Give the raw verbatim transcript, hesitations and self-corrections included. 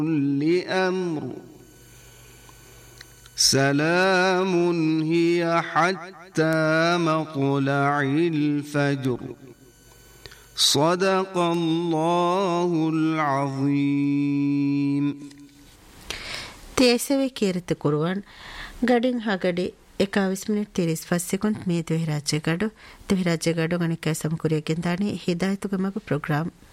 كل أمر سلام هي حتى مطلع الفجر صدق الله العظيم. තේසවේ කීරිත කුරුවන් ගඩින් හගඩි එකාවිස් මිනිත් තිරිස් පස් සෙකුන්ඩ් මේ දෙවි රාජ්‍ය ගඩු දෙවි රාජ්‍ය ගඩු ගණිකය සමකුරියකින් දානි හිදායතුග මග ප්‍රෝග්‍රාම්